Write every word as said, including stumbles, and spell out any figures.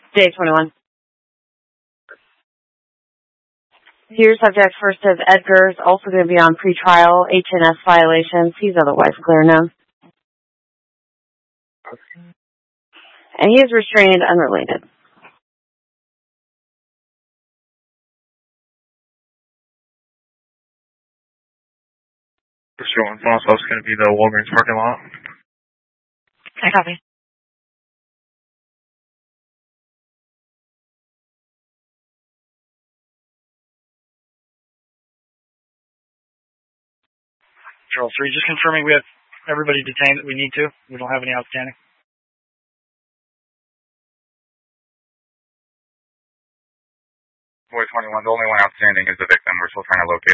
Day twenty-one. Your subject first is Edgar's also going to be on pretrial H N S violations. He's otherwise clear now. And he is restrained unrelated. Pursuant boss, that's going to be the Walgreens parking lot. I copy. Control three, just confirming we have everybody detained that we need to. We don't have any outstanding. Boy twenty-one, the only one outstanding is the victim. We're still trying to locate